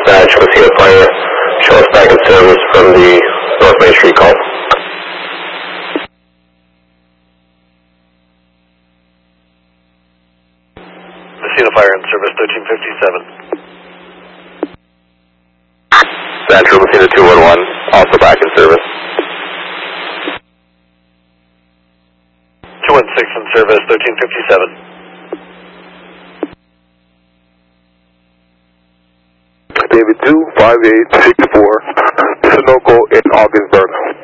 dispatch, Messina Fire. Show us back in service from the North Main Street call. Messina Fire in service, 1357. Central Messina 211, also back in service. 216 in service, 1357. David 25864, Sunoco in Augsburg.